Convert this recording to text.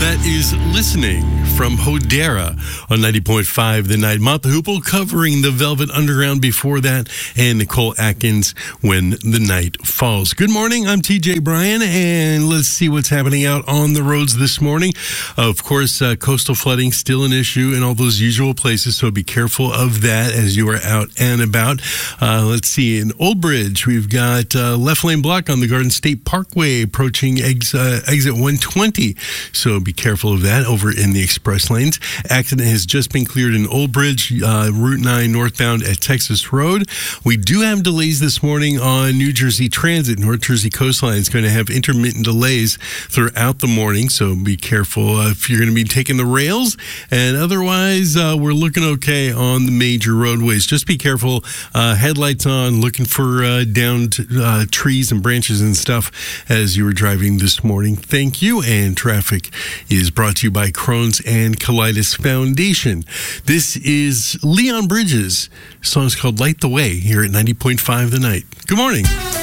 That is Listening from Hodera on 90.5 The Night. Mott the Hoople covering the Velvet Underground before that, and Nicole Atkins, When the Night Falls. Good morning, I'm TJ Bryan, and let's see what's happening out on the roads this morning. Of course, coastal flooding still an issue in all those usual places, so be careful of that as you are out and about. Let's see, in Old Bridge, we've got left lane block on the Garden State Parkway approaching exit 120, so be careful of that over in the express lanes. Accident has just been cleared in Old Bridge, Route 9 northbound at Texas Road. We do have delays this morning on New Jersey Transit. North Jersey coastline is going to have intermittent delays throughout the morning, so be careful if you're going to be taking the rails. And otherwise, we're looking okay on the major roadways. Just be careful, headlights on, looking for downed trees and branches and stuff as you were driving this morning. Thank you. And traffic is brought to you by Crohn's and Colitis Foundation. This is Leon Bridges. The song's called Light the Way here at 90.5 The Night. Good morning.